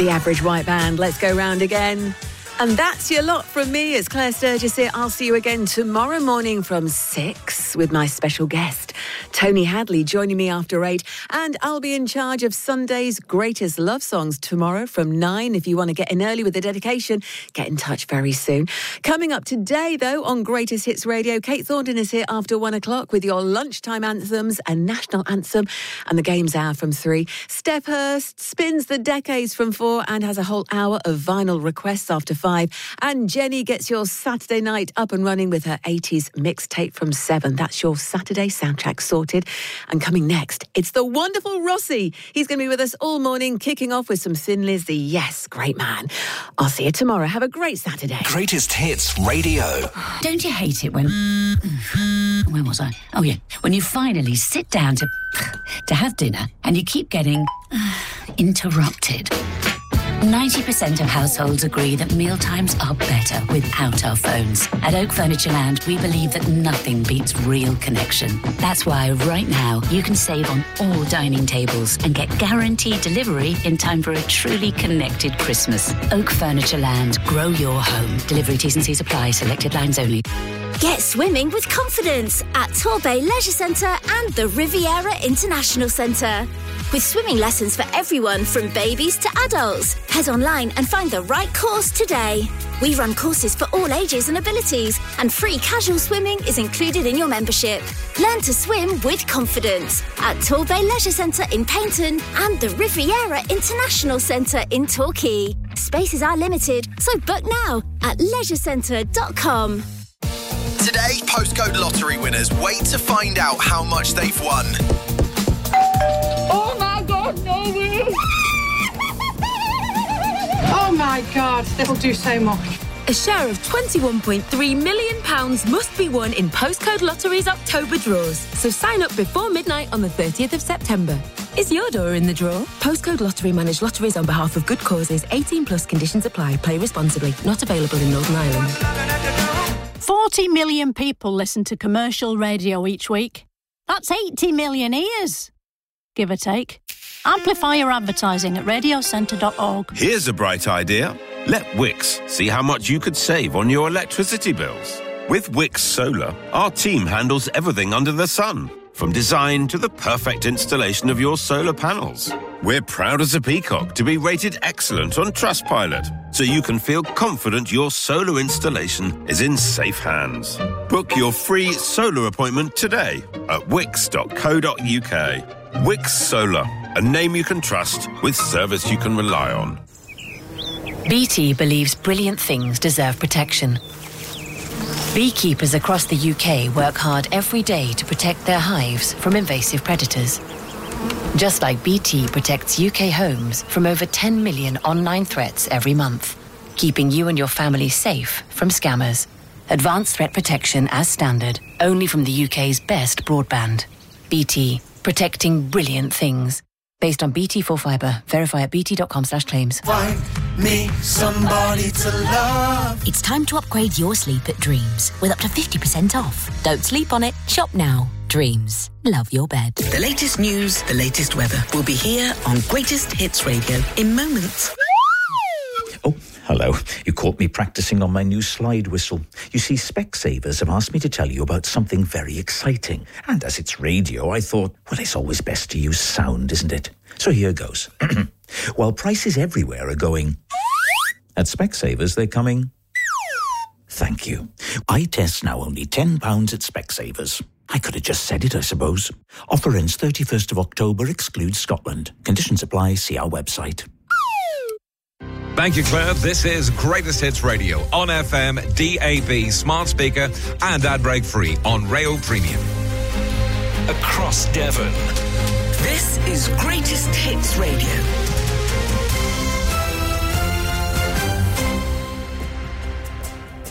The Average White Band. Let's go round again. And that's your lot from me. It's Claire Sturgis here. I'll see you again tomorrow morning from 6 with my special guest, Tony Hadley, joining me after 8. And I'll be in charge of Sunday's greatest love songs tomorrow from 9. If you want to get in early with the dedication, get in touch very soon. Coming up today, though, on Greatest Hits Radio, Kate Thornton is here after 1 o'clock with your lunchtime anthems and national anthem and the games hour from 3. Steph Hurst spins the decades from 4 and has a whole hour of vinyl requests after 5. And Jenny gets your Saturday night up and running with her 80s mixtape from 7. That's your Saturday soundtrack sorted. And coming next, it's the wonderful Rossi. He's going to be with us all morning, kicking off with some Thin Lizzy. Yes, great man. I'll see you tomorrow. Have a great Saturday. Greatest Hits Radio. Don't you hate it when... Where was I? Oh, yeah. When you finally sit down to have dinner and you keep getting interrupted. 90% of households agree that mealtimes are better without our phones. At Oak Furnitureland, we believe that nothing beats real connection. That's why right now you can save on all dining tables and get guaranteed delivery in time for a truly connected Christmas. Oak Furnitureland, grow your home. Delivery T's and C's apply. Selected lines only. Get swimming with confidence at Torbay Leisure Centre and the Riviera International Centre. With swimming lessons for everyone from babies to adults. Head online and find the right course today. We run courses for all ages and abilities, and free casual swimming is included in your membership. Learn to swim with confidence at Torbay Leisure Centre in Paynton and the Riviera International Centre in Torquay. Spaces are limited, so book now at leisurecentre.com. Today, postcode lottery winners wait to find out how much they've won. Oh my God, no way! Oh my God, that'll do so much. A share of £21.3 million must be won in Postcode Lottery's October draws. So sign up before midnight on the 30th of September. Is your door in the draw? Postcode Lottery manage lotteries on behalf of good causes. 18 plus conditions apply. Play responsibly. Not available in Northern Ireland. 40 million people listen to commercial radio each week. That's 80 million ears, give or take. Amplify your advertising at radiocentre.org. Here's a bright idea. Let Wix see how much you could save on your electricity bills. With Wix Solar, our team handles everything under the sun, from design to the perfect installation of your solar panels. We're proud as a peacock to be rated excellent on Trustpilot, so you can feel confident your solar installation is in safe hands. Book your free solar appointment today at wix.co.uk. Wix Solar, a name you can trust with service you can rely on. BT believes brilliant things deserve protection. Beekeepers across the UK work hard every day to protect their hives from invasive predators. Just like BT protects UK homes from over 10 million online threats every month, keeping you and your family safe from scammers. Advanced threat protection as standard, only from the UK's best broadband. BT, protecting brilliant things. Based on BT4 Fibre. Verify at bt.com/claims. Find me somebody to love. It's time to upgrade your sleep at Dreams with up to 50% off. Don't sleep on it. Shop now. Dreams. Love your bed. The latest news, the latest weather will be here on Greatest Hits Radio in moments. Oh, hello. You caught me practicing on my new slide whistle. You see, Specsavers have asked me to tell you about something very exciting. And as it's radio, I thought, well, it's always best to use sound, isn't it? So here goes. While prices everywhere are going, at Specsavers, they're coming. Thank you. Eye tests now only £10 at Specsavers. I could have just said it, I suppose. Offer ends 31st of October, excludes Scotland. Conditions apply, see our website. Thank you, Claire. This is Greatest Hits Radio on FM, DAB, smart speaker and ad break free on Rail Premium. Across Devon. This is Greatest Hits Radio.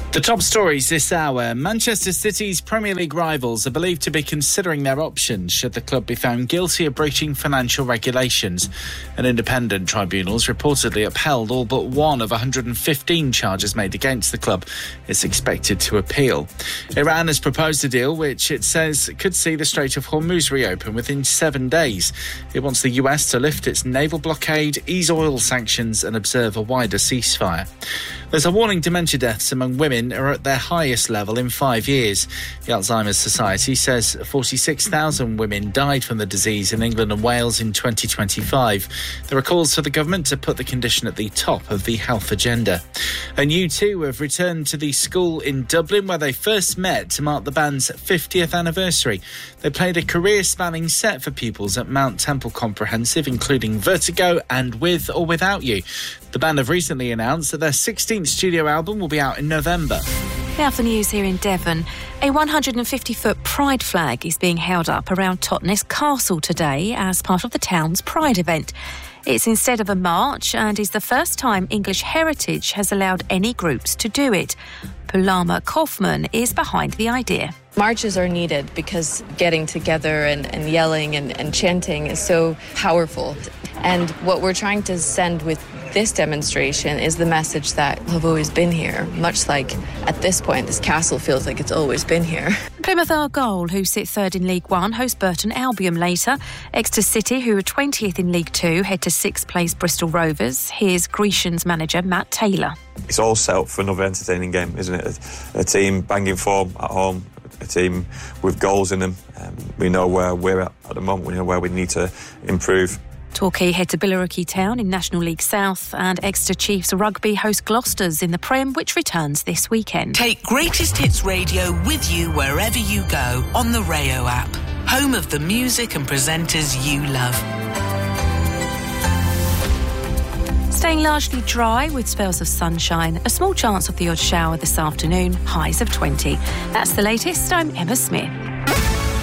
The top stories this hour. Manchester City's Premier League rivals are believed to be considering their options should the club be found guilty of breaching financial regulations. An independent tribunal's reportedly upheld all but one of 115 charges made against the club. It's expected to appeal. Iran has proposed a deal which it says could see the Strait of Hormuz reopen within 7 days. It wants the US to lift its naval blockade, ease oil sanctions and observe a wider ceasefire. There's a warning dementia deaths among women are at their highest level in 5 years. The Alzheimer's Society says 46,000 women died from the disease in England and Wales in 2025. There are calls for the government to put the condition at the top of the health agenda. And U2 have returned to the school in Dublin where they first met to mark the band's 50th anniversary. They played a career-spanning set for pupils at Mount Temple Comprehensive, including Vertigo and With or Without You. The band have recently announced that their 16th studio album will be out in November. Now for news here in Devon. A 150-foot pride flag is being held up around Totnes Castle today as part of the town's pride event. It's instead of a march and is the first time English Heritage has allowed any groups to do it. Pulama Kaufman is behind the idea. Marches are needed because getting together and yelling and chanting is so powerful. And what we're trying to send with this demonstration is the message that have always been here, much like at this point this castle feels like it's always been here. Plymouth Argyle, who sit third in League One, host Burton Albion later. Exeter City, who are 20th in League Two, head to 6th place Bristol Rovers. Here's Grecian's manager Matt Taylor. It's all set up for another entertaining game, isn't it? A team banging form at home, a team with goals in them. We know where we're at the moment, we know where we need to improve. Torquay head to Billericay Town in National League South, and Exeter Chiefs Rugby host Gloucester's in the Prem, which returns this weekend. Take Greatest Hits Radio with you wherever you go on the Rayo app, home of the music and presenters you love. Staying largely dry with spells of sunshine, a small chance of the odd shower this afternoon, highs of 20. That's the latest. I'm Emma Smith.